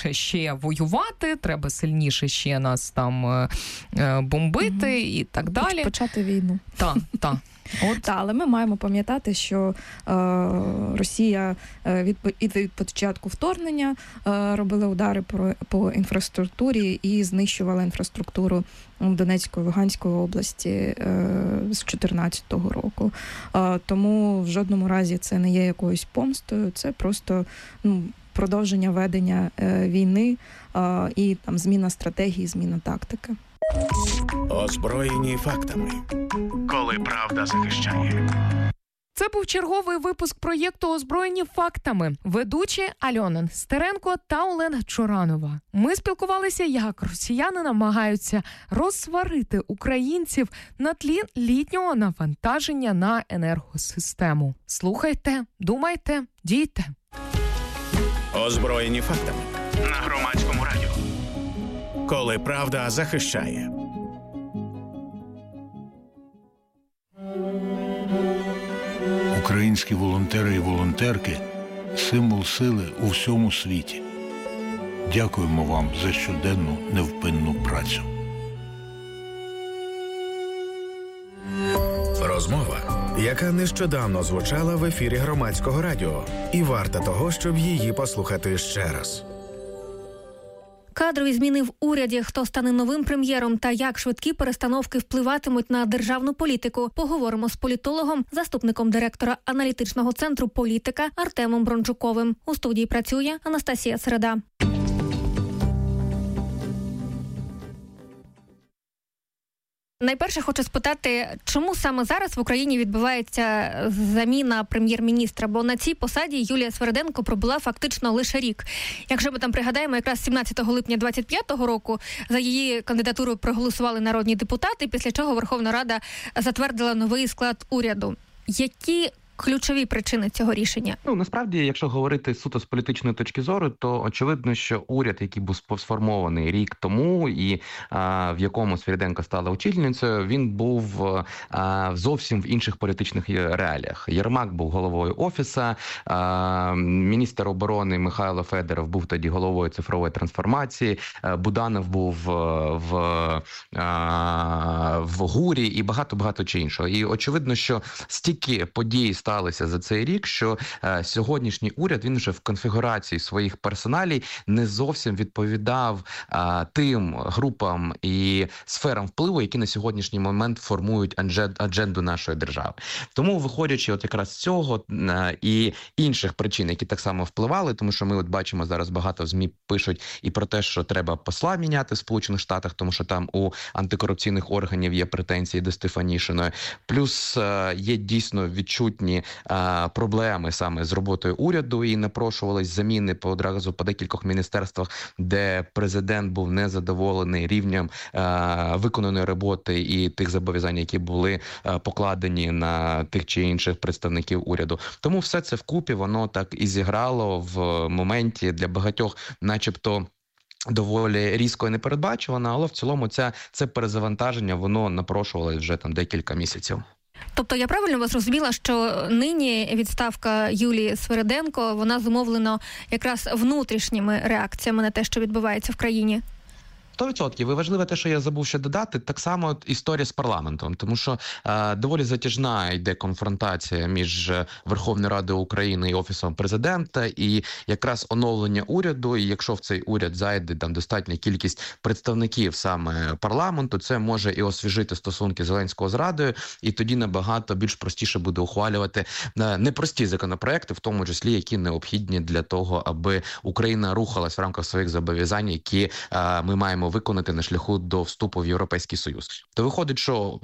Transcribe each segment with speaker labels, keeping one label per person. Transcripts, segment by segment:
Speaker 1: сильніше ще воювати, треба сильніше ще нас там бомбити і так далі.
Speaker 2: Почати війну.
Speaker 1: Так.
Speaker 2: Але ми маємо пам'ятати, що Росія від початку вторгнення робила удари по інфраструктурі і знищувала інфраструктуру Донецької, Луганської області з 2014 року. Тому в жодному разі це не є якоюсь помстою, це просто продовження ведення війни і там зміна стратегії, зміна тактики.
Speaker 3: Озброєні фактами. Коли правда захищає.
Speaker 1: Це був черговий випуск проєкту «Озброєні фактами». Ведучі Альона Нестеренко та Олена Чоранова. Ми спілкувалися, як росіяни намагаються розсварити українців на тлі літнього навантаження на енергосистему. Слухайте, думайте, дійте.
Speaker 3: Озброєні фактами. На Громадському радіо. Коли правда захищає.
Speaker 4: Українські волонтери і волонтерки – символ сили у всьому світі. Дякуємо вам за щоденну невпинну працю.
Speaker 3: Розмова, яка нещодавно звучала в ефірі Громадського радіо. І варта того, щоб її послухати ще раз.
Speaker 5: Кадрові зміни в уряді, хто стане новим прем'єром та як швидкі перестановки впливатимуть на державну політику. Поговоримо з політологом, заступником директора аналітичного центру «Політика» Артемом Брончуковим. У студії працює Анастасія Середа. Найперше хочу спитати, чому саме зараз в Україні відбувається заміна прем'єр-міністра? Бо на цій посаді Юлія Свериденко пробула фактично лише рік. Якщо ми там пригадаємо, якраз 17 липня 25-го року за її кандидатуру проголосували народні депутати, після чого Верховна Рада затвердила новий склад уряду. Які ключові причини цього рішення?
Speaker 6: Насправді, якщо говорити суто з політичної точки зору, то очевидно, що уряд, який був сформований рік тому і в якому Свериденко стала очільницею, він був зовсім в інших політичних реаліях. Єрмак був головою Офісу, міністр оборони Михайло Федоров був тоді головою цифрової трансформації, Буданов був в ГУРі і багато чи іншого. І очевидно, що стільки подій сталося за цей рік, що сьогоднішній уряд, він вже в конфігурації своїх персоналій не зовсім відповідав тим групам і сферам впливу, які на сьогоднішній момент формують адженду нашої держави. Тому, виходячи от якраз з цього і інших причин, які так само впливали, тому що ми от бачимо зараз багато ЗМІ пишуть і про те, що треба посла міняти в Сполучених Штатах, тому що там у антикорупційних органів є претензії до Стефанішиної. Плюс є дійсно відчутні проблеми саме з роботою уряду і напрошувались заміни одразу по декількох міністерствах, де президент був незадоволений рівнем виконаної роботи і тих зобов'язань, які були покладені на тих чи інших представників уряду. Тому все це вкупі, воно так і зіграло в моменті для багатьох, начебто, доволі різко і непередбачувано, але в цілому це перезавантаження, воно напрошувалось вже там декілька місяців.
Speaker 5: Тобто я правильно вас розуміла, що нині відставка Юлії Свериденко, вона зумовлена якраз внутрішніми реакціями на те, що відбувається в країні?
Speaker 6: 100%. І важливе те, що я забув ще додати, так само історія з парламентом, тому що доволі затяжна йде конфронтація між Верховною Радою України і Офісом Президента, і якраз оновлення уряду, і якщо в цей уряд зайде там достатня кількість представників саме парламенту, це може і освіжити стосунки Зеленського з Радою, і тоді набагато більш простіше буде ухвалювати непрості законопроекти, в тому числі, які необхідні для того, аби Україна рухалась в рамках своїх зобов'язань, які ми маємо виконати на шляху до вступу в Європейський Союз. То виходить, що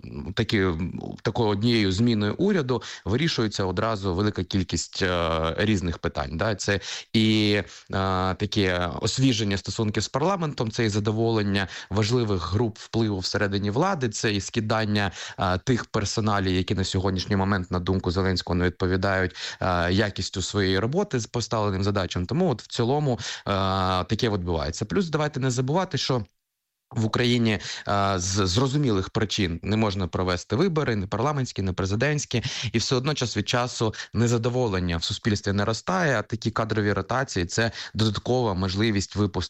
Speaker 6: такою однією зміною уряду вирішується одразу велика кількість різних питань. Да? Це і таке освіження стосунків з парламентом, це і задоволення важливих груп впливу всередині влади, це і скидання тих персоналів, які на сьогоднішній момент, на думку Зеленського, не відповідають якістю своєї роботи з поставленим задачам. Тому от в цілому таке відбувається. Плюс давайте не забувати, що в Україні з зрозумілих причин не можна провести вибори, не парламентські, не президентські, і все одно час від часу незадоволення в суспільстві наростає, а такі кадрові ротації – це додаткова можливість